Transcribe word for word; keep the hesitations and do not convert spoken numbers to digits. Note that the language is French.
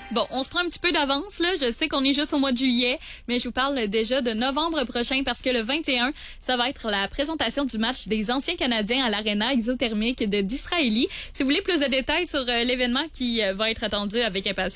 Bon, on se prend un petit peu d'avance, là. Je sais qu'on est juste au mois de juillet, mais je vous parle déjà de novembre prochain parce que le vingt et un, ça va être la présentation du match des anciens Canadiens à l'Arena exothermique de d'Israélie. Si vous voulez plus de détails sur euh, l'événement qui euh, va être attendu avec impatience,